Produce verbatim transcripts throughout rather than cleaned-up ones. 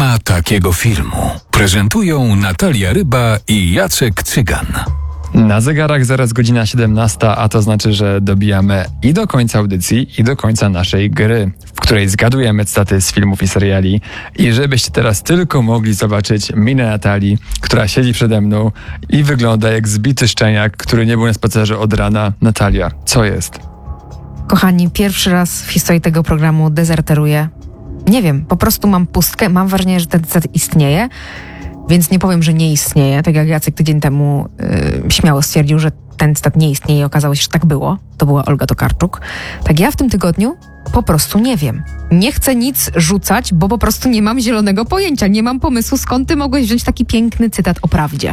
ma takiego filmu. Prezentują Natalia Ryba i Jacek Cygan. Na zegarach zaraz godzina siedemnasta, a to znaczy, że dobijamy i do końca audycji, i do końca naszej gry, w której zgadujemy cytaty z filmów i seriali. I żebyście teraz tylko mogli zobaczyć minę Natalii, która siedzi przede mną i wygląda jak zbity szczeniak, który nie był na spacerze od rana. Natalia, co jest? Kochani, pierwszy raz w historii tego programu dezerteruję. Nie wiem, po prostu mam pustkę, mam wrażenie, że ten cytat istnieje, więc nie powiem, że nie istnieje. Tak jak Jacek tydzień temu yy, śmiało stwierdził, że ten cytat nie istnieje i okazało się, że tak było. To była Olga Tokarczuk. Tak ja w tym tygodniu po prostu nie wiem. Nie chcę nic rzucać, bo po prostu nie mam zielonego pojęcia. Nie mam pomysłu, skąd ty mogłeś wziąć taki piękny cytat o prawdzie.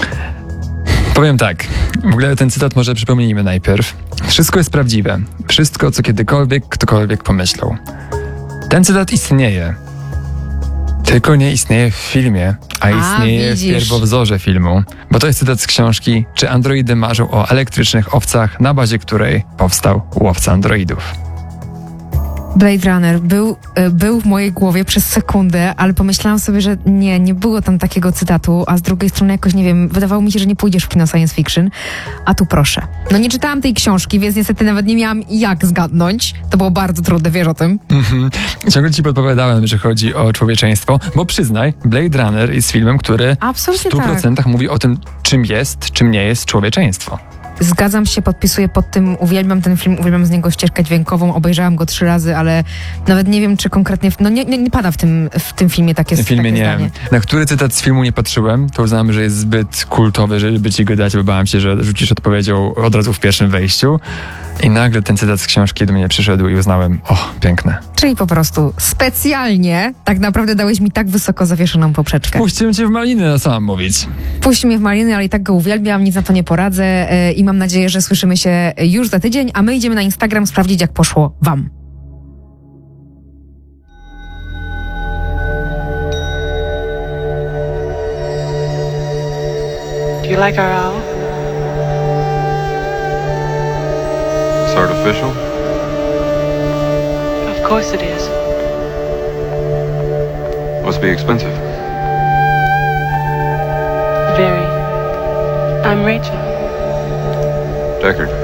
Powiem tak, w ogóle ten cytat może przypomnijmy najpierw. Wszystko jest prawdziwe. Wszystko, co kiedykolwiek ktokolwiek pomyślał. Ten cytat istnieje. Tylko nie istnieje w filmie, a, a istnieje widzisz. w pierwowzorze filmu. Bo to jest cytat z książki Czy androidy marzą o elektrycznych owcach, na bazie której powstał Łowca androidów. Blade Runner był, był w mojej głowie przez sekundę, ale pomyślałam sobie, że nie, nie było tam takiego cytatu, a z drugiej strony jakoś, nie wiem, wydawało mi się, że nie pójdziesz w kino science fiction, a tu proszę. No nie czytałam tej książki, więc niestety nawet nie miałam jak zgadnąć. To było bardzo trudne, wiesz o tym? Mhm. Ciągle ci podpowiadałem, że chodzi o człowieczeństwo, bo przyznaj, Blade Runner jest filmem, który Absolutnie w stu procentach tak. mówi o tym, czym jest, czym nie jest człowieczeństwo. Zgadzam się, podpisuję pod tym, uwielbiam ten film, uwielbiam z niego ścieżkę dźwiękową, obejrzałam go trzy razy, ale nawet nie wiem, czy konkretnie, no nie, nie, nie pada w tym, w tym filmie takie, w tym filmie takie nie. zdanie. Na który cytat z filmu nie patrzyłem, to uznałem, że jest zbyt kultowy, żeby ci go dać, bo bałem się, że rzucisz odpowiedzią od razu w pierwszym wejściu. I nagle ten cytat z książki do mnie przyszedł i uznałem, o, piękne. Czyli po prostu specjalnie tak naprawdę dałeś mi tak wysoko zawieszoną poprzeczkę. Puściłem cię w maliny, no co mam mówić. Puść mnie w maliny, ale i tak go uwielbiam, nic na to nie poradzę yy, i mam nadzieję, że słyszymy się już za tydzień, a my idziemy na Instagram sprawdzić, jak poszło wam. Do you like our owl? It's artificial? Of course it is. Must be expensive. Very. I'm Rachel. Deckard.